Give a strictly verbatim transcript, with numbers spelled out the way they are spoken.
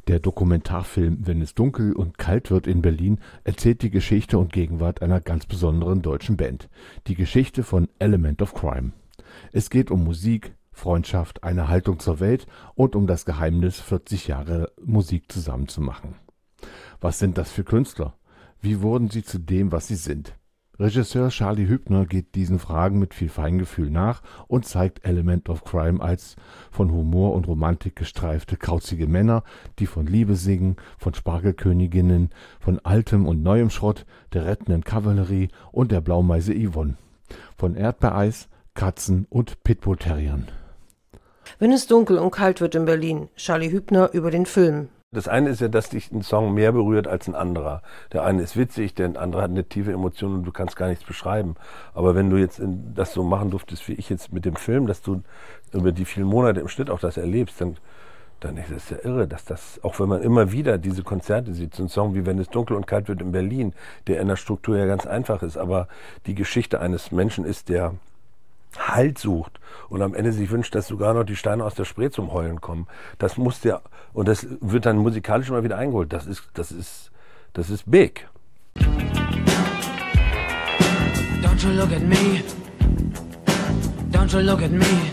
Der Dokumentarfilm Wenn es dunkel und kalt wird in Berlin erzählt die Geschichte und Gegenwart einer ganz besonderen deutschen Band. Die Geschichte von Element of Crime. Es geht um Musik, Freundschaft, eine Haltung zur Welt und um das Geheimnis, vierzig Jahre Musik zusammen zu machen. Was sind das für Künstler? Wie wurden sie zu dem, was sie sind? Regisseur Charlie Hübner geht diesen Fragen mit viel Feingefühl nach und zeigt Element of Crime als von Humor und Romantik gestreifte, kauzige Männer, die von Liebe singen, von Spargelköniginnen, von altem und neuem Schrott, der rettenden Kavallerie und der Blaumeise Yvonne, von Erdbeereis, Katzen und Pitbull-Terriern. Wenn es dunkel und kalt wird in Berlin, Charlie Hübner über den Film. Das eine ist ja, dass dich ein Song mehr berührt als ein anderer. Der eine ist witzig, der andere hat eine tiefe Emotion und du kannst gar nichts beschreiben. Aber wenn du jetzt das so machen durftest wie ich jetzt mit dem Film, dass du über die vielen Monate im Schnitt auch das erlebst, dann, dann ist es ja irre, dass das, auch wenn man immer wieder diese Konzerte sieht, so ein Song wie Wenn es dunkel und kalt wird in Berlin, der in der Struktur ja ganz einfach ist, aber die Geschichte eines Menschen ist, der Halt sucht und am Ende sich wünscht, dass sogar noch die Steine aus der Spree zum Heulen kommen. Das muss der, und das wird dann musikalisch immer wieder eingeholt. Das ist, das ist, das ist big. Don't you look at me. Don't you look at me.